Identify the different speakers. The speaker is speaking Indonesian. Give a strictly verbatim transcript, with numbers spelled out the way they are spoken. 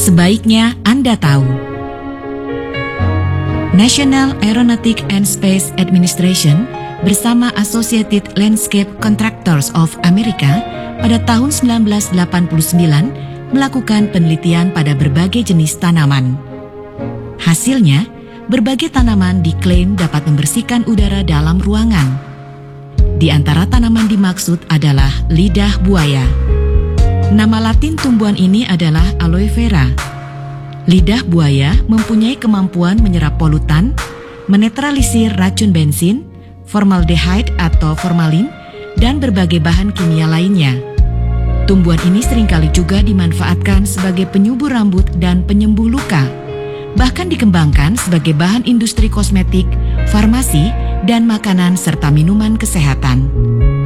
Speaker 1: Sebaiknya Anda tahu. National Aeronautic and Space Administration bersama Associated Landscape Contractors of America pada tahun sembilan belas delapan puluh sembilan melakukan penelitian pada berbagai jenis tanaman. Hasilnya, berbagai tanaman diklaim dapat membersihkan udara dalam ruangan. Di antara tanaman dimaksud adalah lidah buaya. Nama latin tumbuhan ini adalah aloe vera. Lidah buaya mempunyai kemampuan menyerap polutan, menetralisir racun bensin, formaldehyde atau formalin, dan berbagai bahan kimia lainnya. Tumbuhan ini seringkali juga dimanfaatkan sebagai penyubur rambut dan penyembuh luka. Bahkan dikembangkan sebagai bahan industri kosmetik, farmasi, dan makanan serta minuman kesehatan.